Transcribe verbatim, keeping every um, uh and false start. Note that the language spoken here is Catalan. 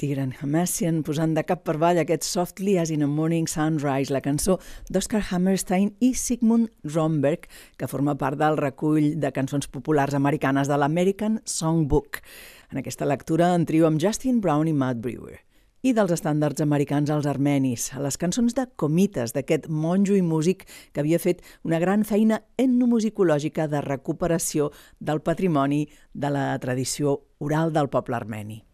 Tigran Hamasyan posant de cap per avall aquest Softly as in a Morning Sunrise, la cançó d'Oscar Hammerstein i Sigmund Romberg, que forma part del recull de cançons populars americanes de l'American Songbook. En aquesta lectura en trio amb Justin Brown i Matt Brewer. I dels estàndards americans als armenis, a les cançons de Komitas, d'aquest monjo i músic que havia fet una gran feina etnomusicològica de recuperació del patrimoni de la tradició oral del poble armeni.